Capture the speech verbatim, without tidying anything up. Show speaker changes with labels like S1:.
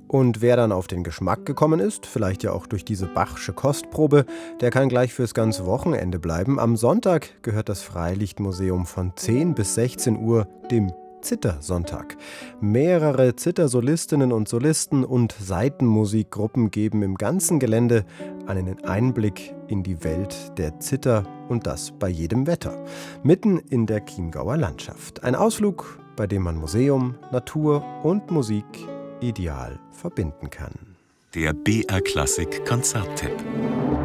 S1: Und wer dann auf den Geschmack gekommen ist, vielleicht ja auch durch diese Bachsche Kostprobe, der kann gleich fürs ganze Wochenende bleiben. Am Sonntag gehört das Freilichtmuseum von zehn bis sechzehn Uhr dem Zittersonntag. Mehrere Zittersolistinnen und Solisten und Saitenmusikgruppen geben im ganzen Gelände einen Einblick in die Welt der Zither und das bei jedem Wetter. Mitten in der Chiemgauer Landschaft. Ein Ausflug, bei dem man Museum, Natur und Musik ideal verbinden kann.
S2: Der B R Klassik Konzerttipp.